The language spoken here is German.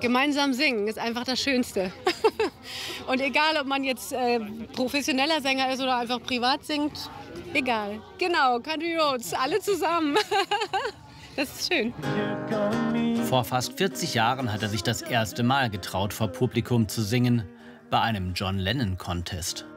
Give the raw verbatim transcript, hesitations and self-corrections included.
Gemeinsam singen ist einfach das Schönste. Und egal, ob man jetzt äh, professioneller Sänger ist oder einfach privat singt, egal. Genau, Country Roads, alle zusammen. Das ist schön. Vor fast vierzig Jahren hat er sich das erste Mal getraut, vor Publikum zu singen, bei einem John Lennon Contest.